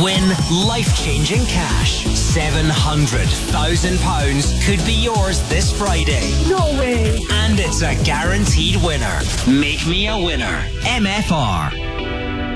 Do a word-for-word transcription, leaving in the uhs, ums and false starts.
Win life-changing cash. seven hundred thousand pounds could be yours this Friday. No way. And it's a guaranteed winner. Make me a winner. M F R.